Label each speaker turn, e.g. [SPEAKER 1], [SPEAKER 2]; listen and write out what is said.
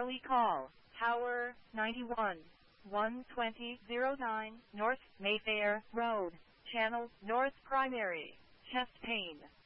[SPEAKER 1] Early call. Tower 91. 12009 North Mayfair Road. Channel North Primary. Chest pain.